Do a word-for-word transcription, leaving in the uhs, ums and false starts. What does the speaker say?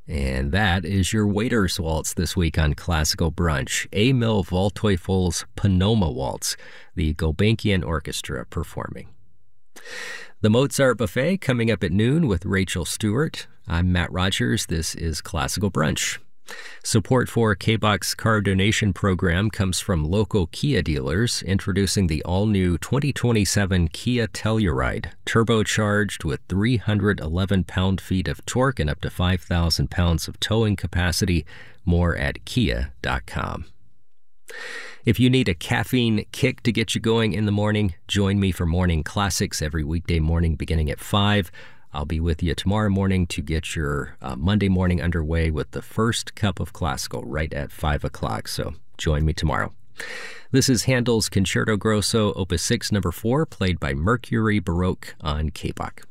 And that is your Waiters Waltz this week on Classical Brunch. Emil Waldteufel's Panoma Waltz, the Gulbenkian Orchestra performing. The Mozart Buffet coming up at noon with Rachel Stewart. I'm Matt Rogers. This is Classical Brunch. Support for K-Box car donation program comes from local Kia dealers introducing the all-new twenty twenty-seven Kia Telluride, turbocharged with three hundred eleven pound-feet of torque and up to five thousand pounds of towing capacity. More at kia dot com. If you need a caffeine kick to get you going in the morning, join me for Morning Classics every weekday morning beginning at five. I'll be with you tomorrow morning to get your uh, Monday morning underway with the first cup of classical right at five o'clock, so join me tomorrow. This is Handel's Concerto Grosso, Opus six, number four, played by Mercury Baroque on K B O C.